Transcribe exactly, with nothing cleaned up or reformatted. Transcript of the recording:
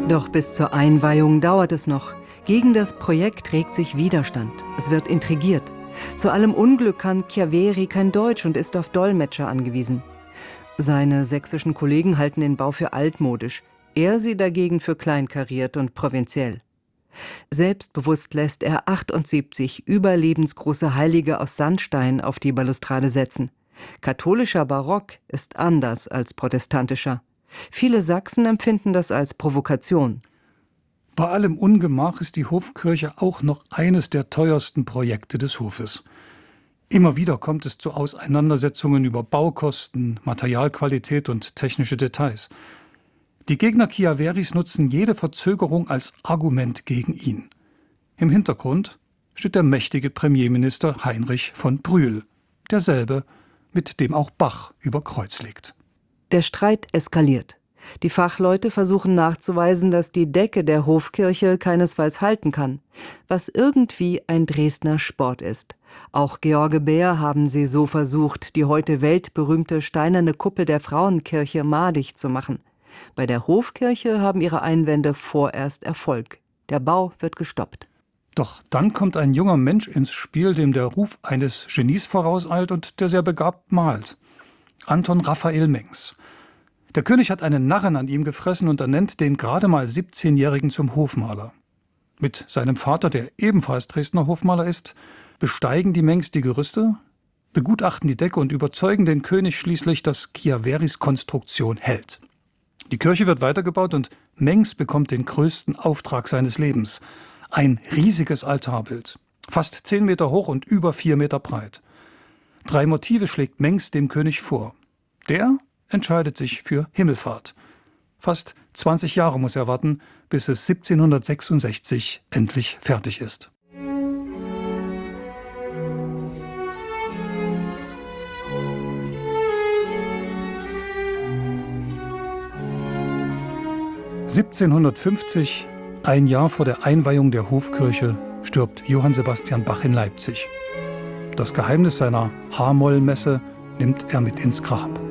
Doch bis zur Einweihung dauert es noch. Gegen das Projekt regt sich Widerstand. Es wird intrigiert. Zu allem Unglück kann Chiaveri kein Deutsch und ist auf Dolmetscher angewiesen. Seine sächsischen Kollegen halten den Bau für altmodisch. Er sie dagegen für kleinkariert und provinziell. Selbstbewusst lässt er achtundsiebzig überlebensgroße Heilige aus Sandstein auf die Balustrade setzen. Katholischer Barock ist anders als protestantischer. Viele Sachsen empfinden das als Provokation. Bei allem Ungemach ist die Hofkirche auch noch eines der teuersten Projekte des Hofes. Immer wieder kommt es zu Auseinandersetzungen über Baukosten, Materialqualität und technische Details. Die Gegner Chiaveris nutzen jede Verzögerung als Argument gegen ihn. Im Hintergrund steht der mächtige Premierminister Heinrich von Brühl, derselbe, mit dem auch Bach über Kreuz legt. Der Streit eskaliert. Die Fachleute versuchen nachzuweisen, dass die Decke der Hofkirche keinesfalls halten kann, was irgendwie ein Dresdner Sport ist. Auch George Bär haben sie so versucht, die heute weltberühmte steinerne Kuppel der Frauenkirche madig zu machen. Bei der Hofkirche haben ihre Einwände vorerst Erfolg. Der Bau wird gestoppt. Doch dann kommt ein junger Mensch ins Spiel, dem der Ruf eines Genies vorauseilt und der sehr begabt malt. Anton Raphael Mengs. Der König hat einen Narren an ihm gefressen und ernennt den gerade mal siebzehnjährigen zum Hofmaler. Mit seinem Vater, der ebenfalls Dresdner Hofmaler ist, besteigen die Mengs die Gerüste, begutachten die Decke und überzeugen den König schließlich, dass Chiaveris Konstruktion hält. Die Kirche wird weitergebaut und Mengs bekommt den größten Auftrag seines Lebens. Ein riesiges Altarbild, fast zehn Meter hoch und über vier Meter breit. Drei Motive schlägt Mengs dem König vor. Der entscheidet sich für Himmelfahrt. Fast zwanzig Jahre muss er warten, bis es siebzehnhundertsechsundsechzig endlich fertig ist. siebzehnhundertfünfzig, ein Jahr vor der Einweihung der Hofkirche, stirbt Johann Sebastian Bach in Leipzig. Das Geheimnis seiner H-Moll-Messe nimmt er mit ins Grab.